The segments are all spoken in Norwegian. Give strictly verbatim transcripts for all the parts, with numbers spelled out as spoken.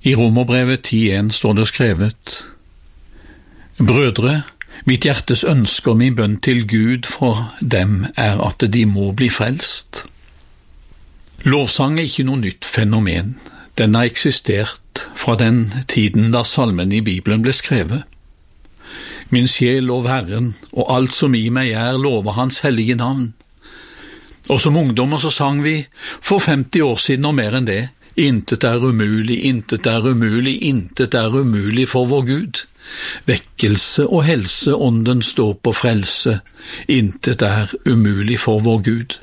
I Romerbrevet ti en står det skrevet: Brødre, mitt hjertes ønske og min bønn til Gud for dem er at de må bli frelst. Lovsang er ikke noe nytt fenomen. Den har eksistert fra den tiden da salmen i Bibelen ble skrevet. Min sjel lov Herren, og alt som i meg er, lover hans hellige navn. Og som ungdommer så sang vi for femti år siden og mer enn det: Intet er umulig, intet er umulig, intet er umulig for vår Gud. Vekkelse og helse, ånden står på frelse, intet er umulig for vår Gud.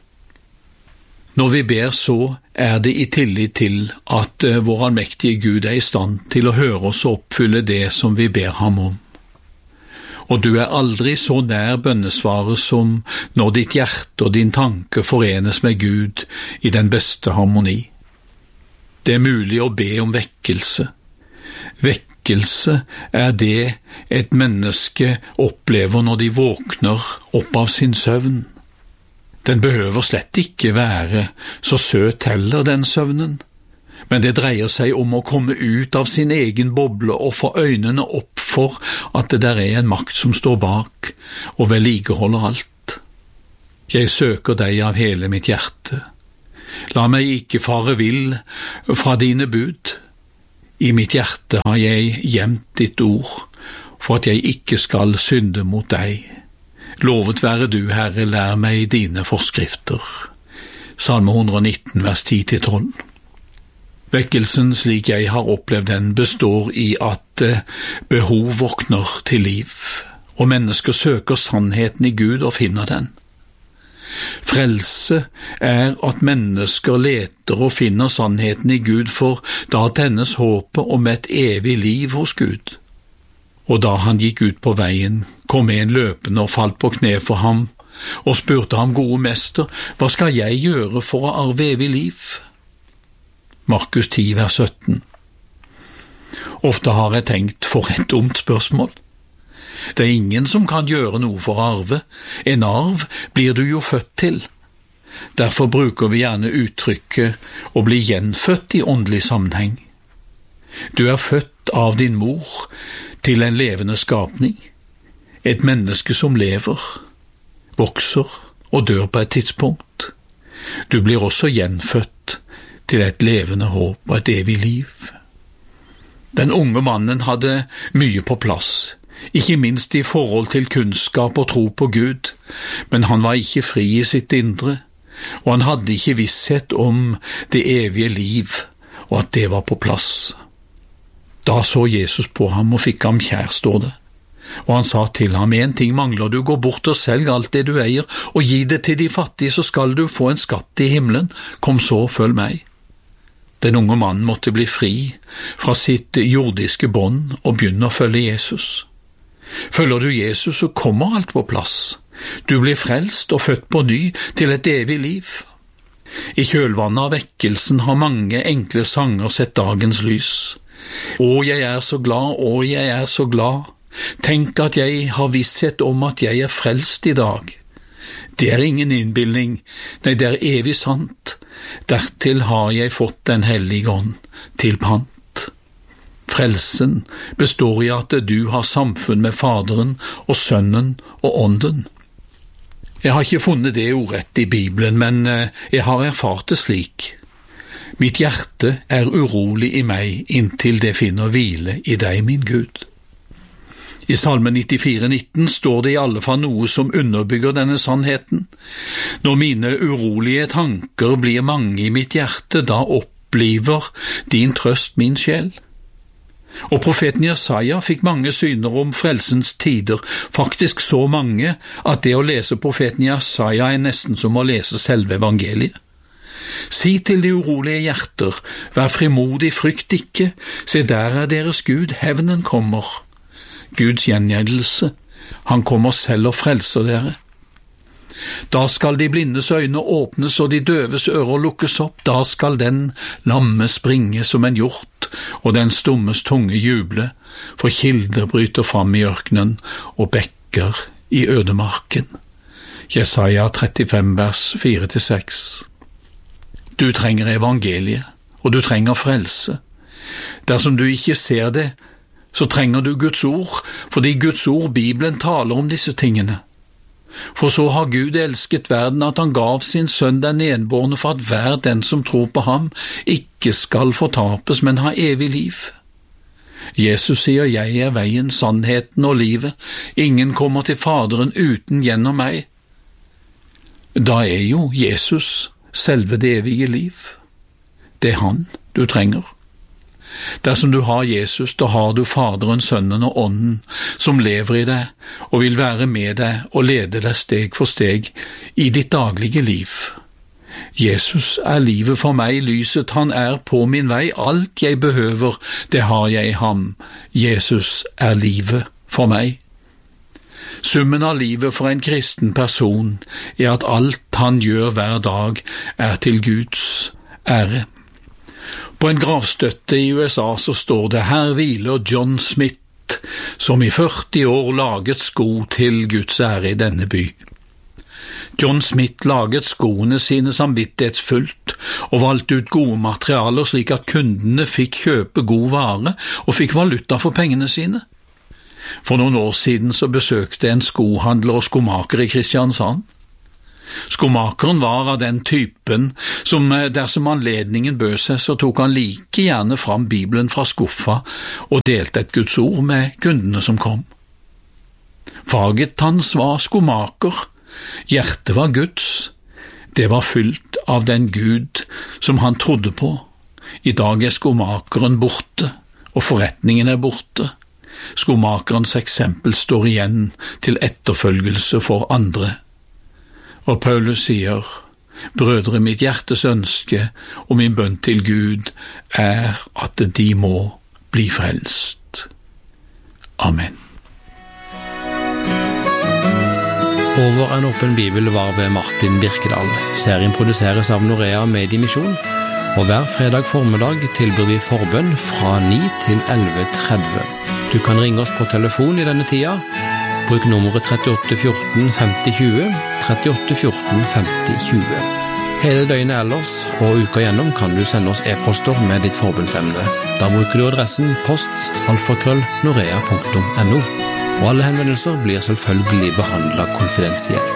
Når vi ber så, er det i tillit til at vår allmektige Gud er i stand til å høre oss og oppfylle det som vi ber ham om. Og du er aldri så nær bønnesvaret som når ditt hjerte og din tanke forenes med Gud i den beste harmoni. Det er mulig å be om vekkelse. Vekkelse er det et menneske opplever når de våkner opp av sin søvn. Den behøver slett ikke være så søt heller, den søvnen, men det dreier seg om å komme ut av sin egen boble og få øynene opp for at det der er en makt som står bak og vedlikeholder alt. Jeg søker deg av hele mitt hjerte. La meg ikke fare vill fra dine bud. I mitt hjerte har jeg gjemt ditt ord, for at jeg ikke skal synde mot deg. Lovet være du, Herre, lær meg dine forskrifter. Salme ett hundre nitten, vers ti til tolv. Vekkelsen, slik jeg har opplevd den, består i at behov våkner til liv, og mennesker søker sannheten i Gud og finner den. Frelse er at mennesker leter og finner sannheten i Gud, for da tennes håpet om et evig liv hos Gud. Og da han gikk ut på veien, kom en løpende og falt på kne for ham, og spurte ham: Gode mester, hva skal jeg gjøre for å arve evig liv? Markus ti, vers sytten. Ofte har jeg tenkt, for et dumt spørsmål. Det er ingen som kan gjøre noe for å arve. En arv blir du jo født til. Derfor bruker vi gjerne uttrykket å bli gjenfødt i åndelig sammenheng. Du er født av din mor til en levende skapning, et menneske som lever, vokser og dør på et tidspunkt. Du blir også gjenfødt til et levende håp og et evig liv. Den unge mannen hadde mye på plass, ikke minst i forhold til kunnskap og tro på Gud, men han var ikke fri i sitt indre, og han hadde ikke visshet om det evige liv, og at det var på plass. Da så Jesus på ham og fikk ham kjær, står det, og han sa til ham: En ting mangler du, gå bort og selg alt det du eier, og gi det til de fattige, så skal du få en skatt i himmelen. Kom så, følg meg. Den unge mannen måtte bli fri fra sitt jordiske bånd og begynne å følge Jesus. Følger du Jesus, så kommer alt på plass. Du blir frelst og født på ny til et evig liv. I kjølvannet av vekkelsen har mange enkle sanger sett dagens lys. Å, jeg er så glad, å, jeg er så glad. Tenk at jeg har visshet om at jeg er frelst i dag. Det er ingen innbilning, nei, det er evig sant. Dertil har jeg fått den hellige ånd til pant. Frelsen består i at du har samfunn med Faderen og Sønnen og Ånden. Jeg har ikke funnet det ordrett i Bibelen, men jeg har erfart det slik. Mitt hjerte er urolig i meg inntil det finner hvile i deg, min Gud. I Salme nittifire nitten står det i alle fall noe som underbygger denne sannheten. Når mine urolige tanker blir mange i mitt hjerte, da oppliver din trøst min sjel. Og profeten Jesaja fikk mange syner om frelsens tider, faktisk så mange at det å lese profeten Jesaja er nesten som å lese selve evangeliet. Si til de urolige hjerter: Vær frimodig, frykt ikke, se der er deres Gud, hevnen kommer. Guds gjengjeldelse, han kommer selv og frelser dere. Da skal de blindes øyne åpnes og de døves ører lukkes opp. Da skal den lamme springe som en hjort, og den stummes tunge juble, for kilder bryter fram i ørkenen og bekker i ødemarken. Jesaja trettifem, vers fire til seks. Du trenger evangeliet, og du trenger frelse. Dersom du ikke ser det, så trenger du Guds ord, fordi Guds ord, Bibelen, taler om disse tingene. For så har Gud elsket verden at han gav sin sønn den enbårne for at hver den som tror på ham ikke skal fortapes, men ha evig liv. Jesus sier, jeg er veien, sannheten og livet. Ingen kommer til Faderen uten gjennom meg. Da er jo Jesus selve det evige liv. Det er han du trenger. Dersom du har Jesus, da har du Faderen, Sønnen og Ånden som lever i deg og vil være med deg og lede deg steg for steg i ditt daglige liv. Jesus er livet for meg, lyset han er på min vei, alt jeg behøver, det har jeg i ham. Jesus er livet for meg. Summen av livet for en kristen person er at alt han gjør hver dag er til Guds ære. På en gravstøtte i U S A så står det, her hviler John Smith, som i førti år laget sko til Guds ære i denne by. John Smith laget skoene sine samvittighetsfullt og valgte ut gode materialer slik at kundene fikk kjøpe god vare og fikk valuta for pengene sine. For noen år siden så besøkte en skohandler og skomaker i Kristiansand. Skomakeren var av den typen som dersom anledningen bød seg, så tok han like gjerne fram Bibelen fra skuffa og delte et Guds ord med kundene som kom. Faget hans var skomaker, hjertet var Guds, det var fylt av den Gud som han trodde på. I dag er skomakeren borte, og forretningen er borte. Skomakerens eksempel står igjen til etterfølgelse for andre. Og Paulus sier, brødre, mitt hjertes ønske og min bønn til Gud er at de må bli frelst. Amen. Over en åpen bibel var ved Martin Birkedal. Serien produseres av Norea Mediemisjon, og hver fredag formiddag tilbyr vi forbønn fra ni til elleve tretti. Du kan ringe oss på telefon i denne tida. Bruk nummeret trettiåtte fjorten femti tjue, trettiåtte fjorten femti tjue. Hele døgnet ellers og uka gjennom kan du sende oss e-poster med ditt forbundsemne. Da bruker du adressen post alfakrøll norea punktum no. Og alle henvendelser blir selvfølgelig behandlet konfidensielt.